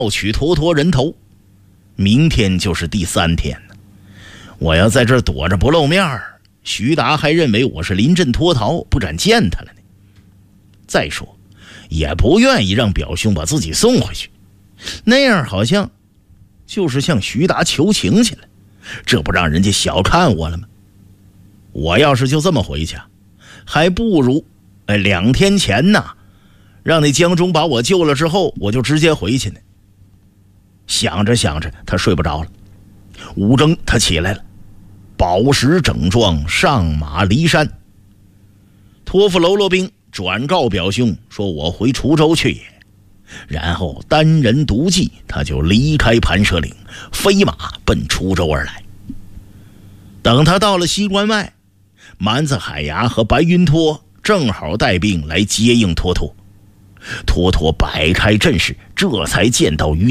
取坨坨人头。明天就是第3天了，我要在这儿躲着不露面儿，徐达还认为我是临阵脱逃，不敢见他了呢。再说也不愿意让表兄把自己送回去，那样好像就是向徐达求情去了，这不让人家小看我了吗？我要是就这么回去，还不如2天前呢，让那江中把我救了之后，我就直接回去呢。想着想着，他睡不着了。5更他起来了，饱食整装，上马离山。托付喽啰兵转告表兄说我回滁州去也，然后单人独骑，他就离开盘蛇岭，飞马奔滁州而来。等他到了西关外，蛮子海牙和白云托正好带兵来接应托托。托托摆开阵势，这才见到于